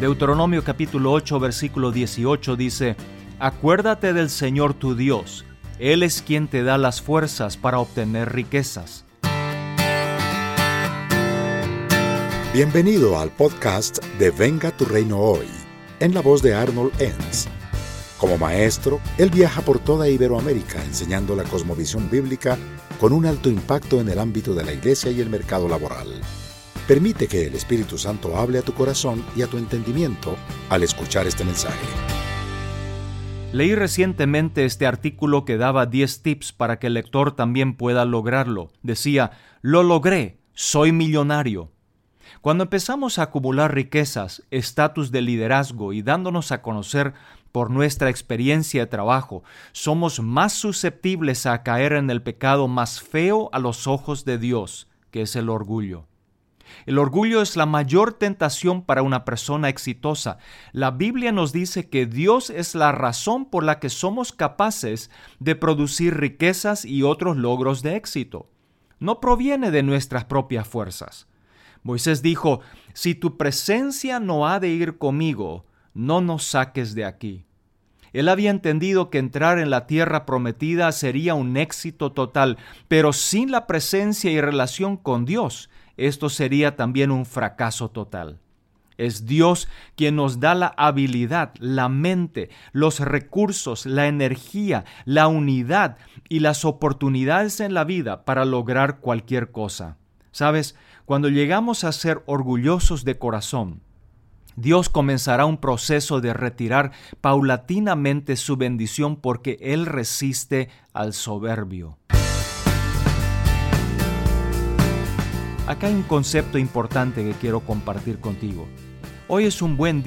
Deuteronomio capítulo 8, versículo 18 dice: Acuérdate del Señor tu Dios, Él es quien te da las fuerzas para obtener riquezas. Bienvenido al podcast de Venga tu Reino Hoy, en la voz de Arnold Enns. Como maestro, él viaja por toda Iberoamérica enseñando la cosmovisión bíblica con un alto impacto en el ámbito de la iglesia y el mercado laboral. Permite que el Espíritu Santo hable a tu corazón y a tu entendimiento al escuchar este mensaje. Leí recientemente este artículo que daba 10 tips para que el lector también pueda lograrlo. Decía: lo logré, soy millonario. Cuando empezamos a acumular riquezas, estatus de liderazgo y dándonos a conocer por nuestra experiencia de trabajo, somos más susceptibles a caer en el pecado más feo a los ojos de Dios, que es el orgullo. El orgullo es la mayor tentación para una persona exitosa. La Biblia nos dice que Dios es la razón por la que somos capaces de producir riquezas y otros logros de éxito. No proviene de nuestras propias fuerzas. Moisés dijo: si tu presencia no ha de ir conmigo, no nos saques de aquí. Él había entendido que entrar en la tierra prometida sería un éxito total, pero sin la presencia y relación con Dios, esto sería también un fracaso total. Es Dios quien nos da la habilidad, la mente, los recursos, la energía, la unidad y las oportunidades en la vida para lograr cualquier cosa. ¿Sabes? Cuando llegamos a ser orgullosos de corazón, Dios comenzará un proceso de retirar paulatinamente su bendición porque Él resiste al soberbio. Acá hay un concepto importante que quiero compartir contigo. Hoy es un buen